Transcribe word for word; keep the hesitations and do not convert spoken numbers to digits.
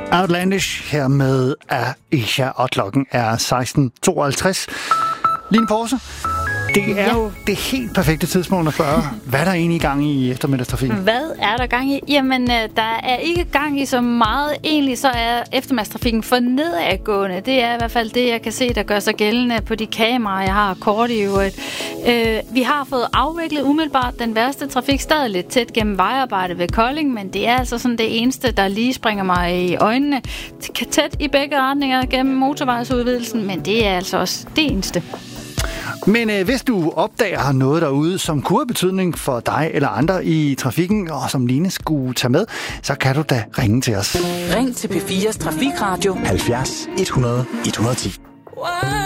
Outlandish her med Aisha, og klokken er seksten tooghalvtreds. Line Porse, det er ja. jo det helt perfekte tidspunkt at spørge, hvad der er egentlig i gang i eftermiddagstrafikken? Hvad er der gang i? Jamen, der er ikke gang i så meget. Egentlig så er eftermiddagstrafikken for nedadgående. Det er i hvert fald det, jeg kan se, der gør sig gældende på de kameraer, jeg har kort i øvrigt. Øh, vi har fået afviklet umiddelbart den værste trafik, stadig lidt tæt gennem vejarbejde ved Kolding, men det er altså sådan det eneste, der lige springer mig i øjnene. Tæt i begge retninger gennem motorvejsudvidelsen, men det er altså også det eneste. Men øh, hvis du opdager noget derude, som kunne have betydning for dig eller andre i trafikken, og som Line skulle tage med, så kan du da ringe til os. Ring til P fires Trafikradio halvfjerds et hundrede et hundrede og ti.